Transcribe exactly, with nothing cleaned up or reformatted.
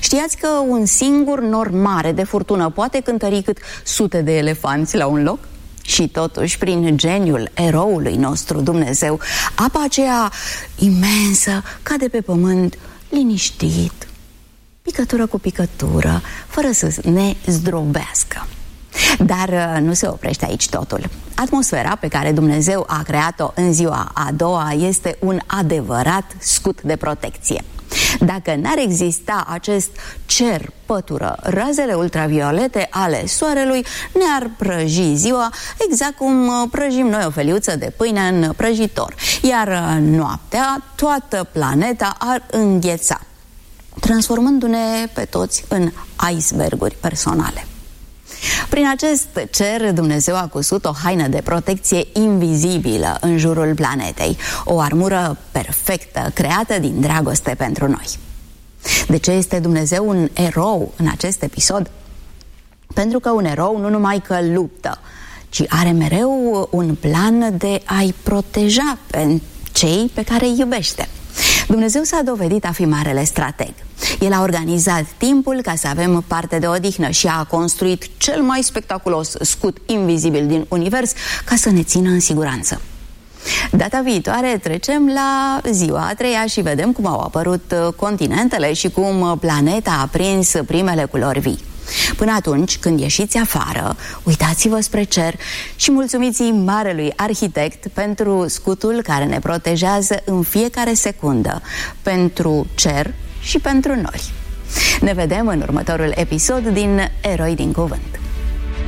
Știați că un singur nor mare de furtună poate cântări cât sute de elefanți la un loc? Și totuși, prin geniul eroului nostru Dumnezeu, apa aceea imensă cade pe pământ liniștit, picătură cu picătură, fără să ne zdrobească. Dar nu se oprește aici totul. Atmosfera pe care Dumnezeu a creat-o în ziua a doua este un adevărat scut de protecție. Dacă n-ar exista acest cer pătură, razele ultraviolete ale soarelui ne-ar prăji ziua exact cum prăjim noi o feliuță de pâine în prăjitor, iar noaptea toată planeta ar îngheța, transformându-ne pe toți în iceberguri personale. Prin acest cer, Dumnezeu a cusut o haină de protecție invizibilă în jurul planetei, o armură perfectă, creată din dragoste pentru noi. De ce este Dumnezeu un erou în acest episod? Pentru că un erou nu numai că luptă, ci are mereu un plan de a-i proteja pe cei pe care îi iubește. Dumnezeu s-a dovedit a fi marele strateg. El a organizat timpul ca să avem parte de odihnă și a construit cel mai spectaculos scut invizibil din univers ca să ne țină în siguranță. Data viitoare trecem la ziua a treia și vedem cum au apărut continentele și cum planeta a prins primele culori vii. Până atunci, când ieșiți afară, uitați-vă spre cer și mulțumiți-i marelui arhitect pentru scutul care ne protejează în fiecare secundă, pentru cer și pentru nori. Ne vedem în următorul episod din Eroi din Cuvânt.